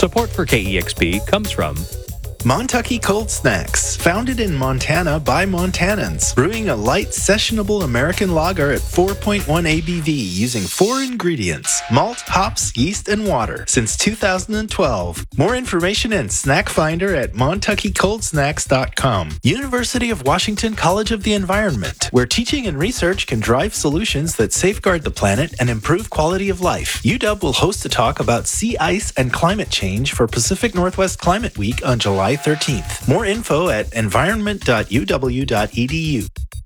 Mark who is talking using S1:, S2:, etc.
S1: Support for KEXP comes from
S2: Montucky Cold Snacks, founded in Montana by Montanans, brewing a light, sessionable American lager at 4.1 ABV using 4 ingredients: malt, hops, yeast, and water since 2012. More information and snack finder at montuckycoldsnacks.com. University of Washington College of the Environment, where teaching and research can drive solutions that safeguard the planet and improve quality of life. UW will host a talk about sea ice and climate change for Pacific Northwest Climate Week on July 13th. More info at environment.uw.edu.